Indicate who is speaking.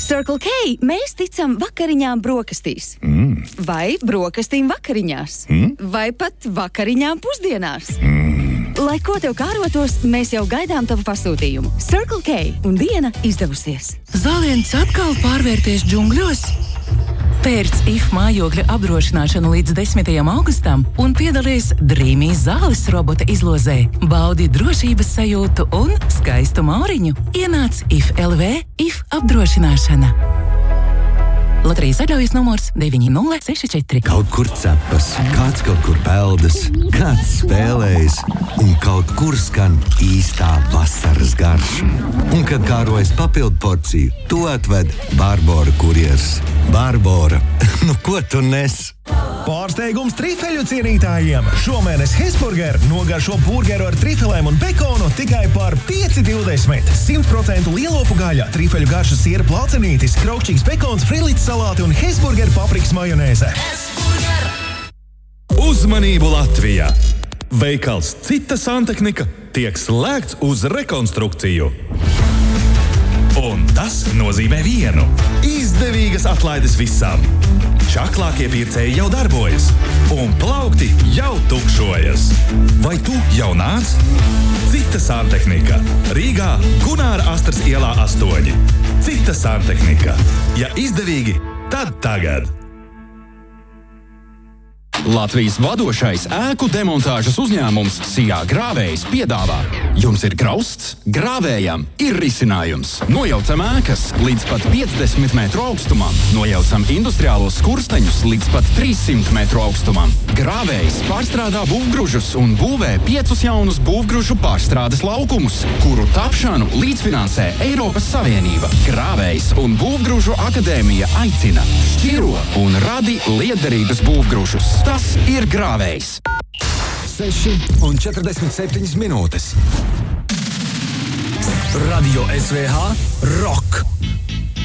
Speaker 1: Circle K mēs ticam vakariņām brokastīs. Vai brokastīm vakariņās. Vai pat vakariņām pusdienās. Lai ko tev kārotos, mēs jau gaidām tavu pasūtījumu. Circle K un diena izdevusies.
Speaker 2: Zāliens atkal pārvērties džungļos? Pērc IF mājokļa apdrošināšanu līdz 10. augustam un piedalies Dreamy zāles robota izlozē. Baudi drošības sajūtu un skaistu mauriņu. Ienāc IF LV IF apdrošināšana. Loterijas atļaujas numurs 9064.
Speaker 3: Kaut kur cepas, kāds kaut kur peldas, kāds spēlējas un kaut kur skan īstā vasaras garša. Un, kad kārojas papildu porciju, to atved Barbora kurjers. Barbora, nu ko tu nes?
Speaker 4: Pārsteigums trifeļu cienītājiem! Šomēnes Hesburger nogaršo burgeru ar trifelēm un bekonu tikai par 5,20. 100% lielopu gaļa, trifeļu garša siera placenītis, kraukšķīgs bekons, frilīts salāti un Hesburger paprikas majonēze.
Speaker 5: Uzmanību Latvijā! Veikals Cita santehnika tiek slēgts uz rekonstrukciju. Un tas nozīmē vienu – izdevīgas atlaides visam. Čaklākie pircēji jau darbojas, un plaukti jau tukšojas. Vai tu jau nāc? Cita santehnika. Rīgā Gunāra Astras ielā 8. Cita santehnika. Ja izdevīgi, tad tagad.
Speaker 6: Latvijas vadošais ēku demontāžas uzņēmums Sijā Grāvējs piedāvā. Jums ir grausts? Grāvējam ir risinājums. Nojaucam ēkas līdz pat 50 metru augstumam. Nojaucam industriālos skursteņus līdz pat 300 metru augstumam. Grāvējs pārstrādā būvgružus un būvē 5 jaunus būvgružu pārstrādes laukumus, kuru tapšanu līdzfinansē Eiropas Savienība. Grāvējs un Būvgružu akadēmija aicina: šķiro un radi lietderīgus būvgružus. Tas ir Grāvējs.
Speaker 7: 6:47 minūtes. Radio SVH Rock.